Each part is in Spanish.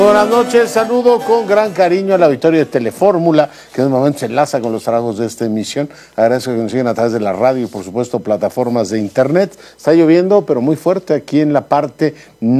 Buenas noches, saludo con gran cariño al auditorio de Telefórmula, que en un momento se enlaza con los trabajos de esta emisión. Agradezco que nos sigan a través de la radio y por supuesto plataformas de internet. Está lloviendo, pero muy fuerte aquí en la parte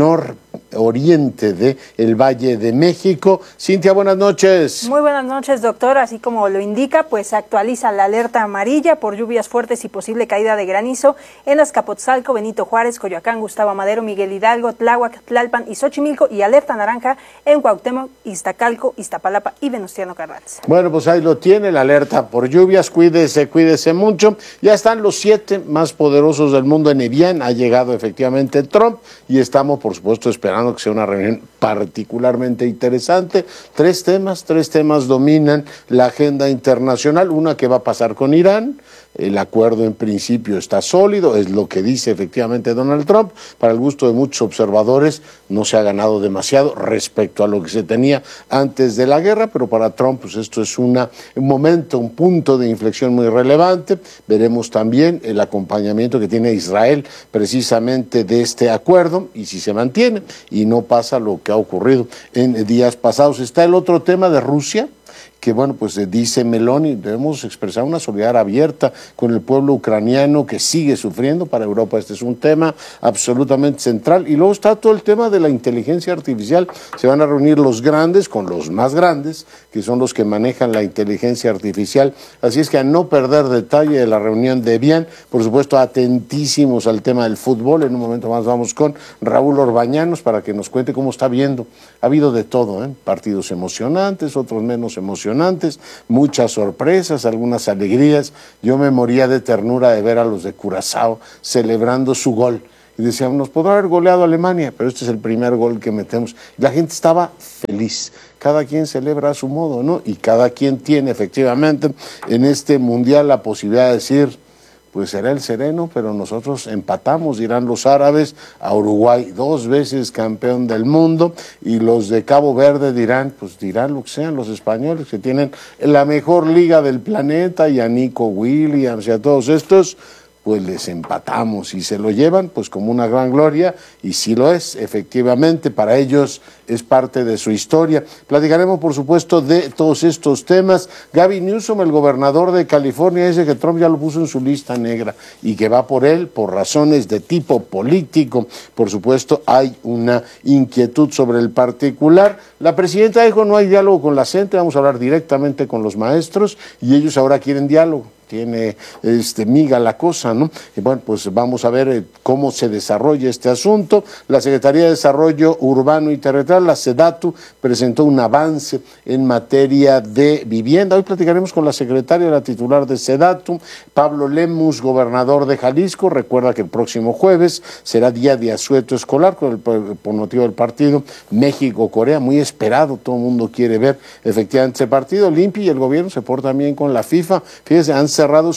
nororiente del Valle de México. Cintia, buenas noches. Muy buenas noches, doctor. Así como lo indica, pues se actualiza la alerta amarilla por lluvias fuertes y posible caída de granizo en Azcapotzalco, Benito Juárez, Coyoacán, Gustavo Amadero, Miguel Hidalgo, Tláhuac, Tlalpan y Xochimilco, y alerta naranja en Cuauhtémoc, Iztacalco, Iztapalapa y Venustiano Carranza. Bueno, pues ahí lo tiene, la alerta por lluvias. Cuídese mucho. Ya están los 7 más poderosos del mundo en Evian. Ha llegado efectivamente Trump y estamos, por supuesto, esperando que sea una reunión particularmente interesante. Tres temas dominan la agenda internacional. Una, que va a pasar con Irán. El acuerdo en principio está sólido, es lo que dice efectivamente Donald Trump. Para el gusto de muchos observadores no se ha ganado demasiado respecto a lo que se tenía antes de la guerra, pero para Trump pues esto es un momento, un punto de inflexión muy relevante. Veremos también el acompañamiento que tiene Israel precisamente de este acuerdo y si se mantiene y no pasa lo que ha ocurrido en días pasados. Está el otro tema de Rusia, que bueno, pues dice Meloni, debemos expresar una solidaridad abierta con el pueblo ucraniano que sigue sufriendo. Para Europa este es un tema absolutamente central. Y luego está todo el tema de la inteligencia artificial. Se van a reunir los grandes con los más grandes, que son los que manejan la inteligencia artificial. Así es que a no perder detalle de la reunión de Evian, por supuesto atentísimos al tema del fútbol. En un momento más vamos con Raúl Orbañanos para que nos cuente cómo está viendo. Ha habido de todo, partidos emocionantes, otros menos emocionantes, muchas sorpresas, algunas alegrías. Yo me moría de ternura de ver a los de Curazao celebrando su gol. Y decíamos, nos podrá haber goleado a Alemania, pero este es el primer gol que metemos. Y la gente estaba feliz. Cada quien celebra a su modo, ¿no? Y cada quien tiene efectivamente en este mundial la posibilidad de decir, pues será el sereno, pero nosotros empatamos, dirán los árabes, a Uruguay 2 veces campeón del mundo, y los de Cabo Verde dirán, pues dirán lo que sean los españoles, que tienen la mejor liga del planeta, y a Nico Williams y a todos estos, pues les empatamos y se lo llevan pues como una gran gloria, y sí lo es, efectivamente, para ellos es parte de su historia. Platicaremos, por supuesto, de todos estos temas. Gavin Newsom, el gobernador de California, dice que Trump ya lo puso en su lista negra y que va por él por razones de tipo político. Por supuesto, hay una inquietud sobre el particular. La presidenta dijo, no hay diálogo con la gente, vamos a hablar directamente con los maestros, y ellos ahora quieren diálogo. Tiene miga la cosa, ¿no? Y bueno, pues vamos a ver cómo se desarrolla este asunto. La Secretaría de Desarrollo Urbano y Territorial, la SEDATU, presentó un avance en materia de vivienda. Hoy platicaremos con la secretaria, la titular de SEDATU, Pablo Lemus, gobernador de Jalisco. Recuerda que el próximo jueves será día de asueto escolar por motivo del partido México-Corea, muy esperado, todo el mundo quiere ver efectivamente ese partido. El INPI y el gobierno se portan bien con la FIFA. Fíjense, han cerrado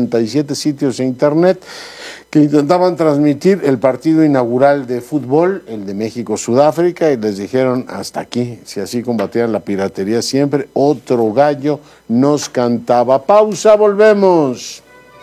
57 sitios de internet que intentaban transmitir el partido inaugural de fútbol, el de México-Sudáfrica, y les dijeron hasta aquí, si así combatían la piratería siempre, otro gallo nos cantaba. Pausa, volvemos.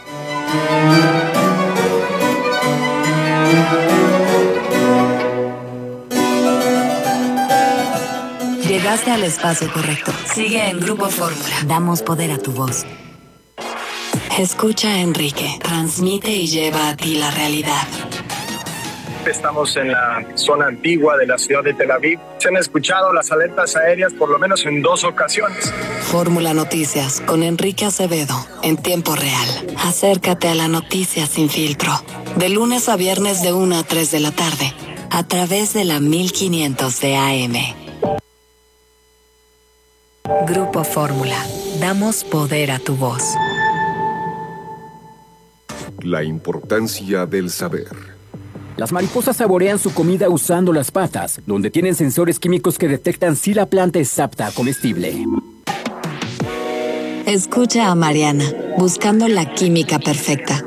Llegaste al espacio correcto. Sigue en Grupo Fórmula. Damos poder a tu voz. Escucha a Enrique, transmite y lleva a ti la realidad. Estamos en la zona antigua de la ciudad de Tel Aviv. Se han escuchado las alertas aéreas por lo menos en 2 ocasiones. Fórmula Noticias con Enrique Acevedo, en tiempo real. Acércate a la noticia sin filtro. De lunes a viernes de 1 a 3 de la tarde, a través de la 1500 de AM. Grupo Fórmula. Damos poder a tu voz. La importancia del saber. Las mariposas saborean su comida usando las patas, donde tienen sensores químicos que detectan si la planta es apta a comestible. Escucha a Mariana, buscando la química perfecta.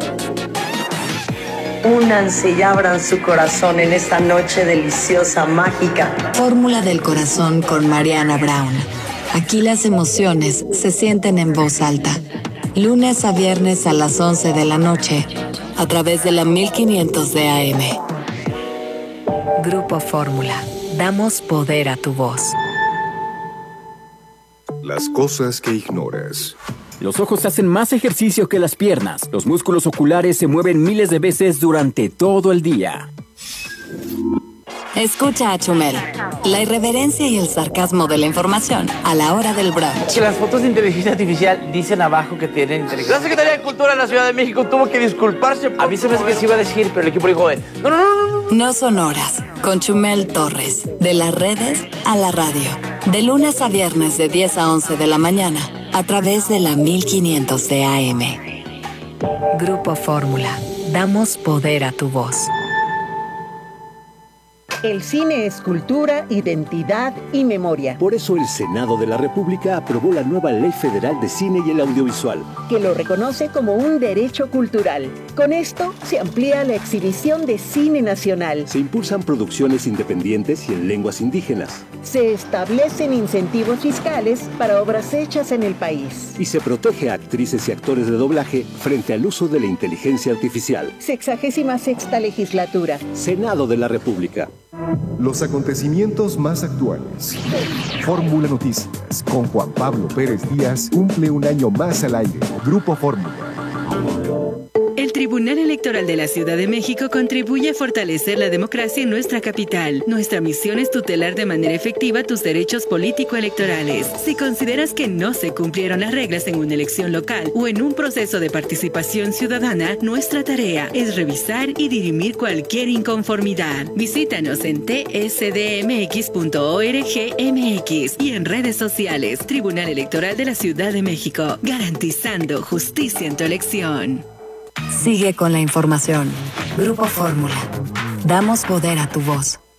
Únanse y abran su corazón en esta noche deliciosa, mágica. Fórmula del corazón con Mariana Brown. Aquí las emociones se sienten en voz alta. Lunes a viernes a las 11 de la noche, a través de la 1500 de AM. Grupo Fórmula. Damos poder a tu voz. Las cosas que ignoras. Los ojos hacen más ejercicio que las piernas. Los músculos oculares se mueven miles de veces durante todo el día. Escucha a Chumel. La irreverencia y el sarcasmo de la información a la hora del brunch. Que las fotos de inteligencia artificial dicen abajo que tienen inteligencia. La Secretaría de Cultura de la Ciudad de México tuvo que disculparse. A mí se me hace que se iba a decir, pero el equipo dijo, no. No son horas. Con Chumel Torres. De las redes a la radio. De lunes a viernes de 10 a 11 de la mañana. A través de la 1500 de AM. Grupo Fórmula. Damos poder a tu voz. El cine es cultura, identidad y memoria. Por eso el Senado de la República aprobó la nueva Ley Federal de Cine y el Audiovisual, que lo reconoce como un derecho cultural. Con esto se amplía la exhibición de cine nacional. Se impulsan producciones independientes y en lenguas indígenas. Se establecen incentivos fiscales para obras hechas en el país. Y se protege a actrices y actores de doblaje frente al uso de la inteligencia artificial. 66ª legislatura. Senado de la República. Los acontecimientos más actuales. Fórmula Noticias con Juan Pablo Pérez Díaz cumple un año más al aire. Grupo Fórmula. El Tribunal Electoral de la Ciudad de México contribuye a fortalecer la democracia en nuestra capital. Nuestra misión es tutelar de manera efectiva tus derechos político-electorales. Si consideras que no se cumplieron las reglas en una elección local o en un proceso de participación ciudadana, nuestra tarea es revisar y dirimir cualquier inconformidad. Visítanos en tsdmx.org.mx y en redes sociales. Tribunal Electoral de la Ciudad de México, garantizando justicia en tu elección. Sigue con la información. Grupo Fórmula. Damos poder a tu voz.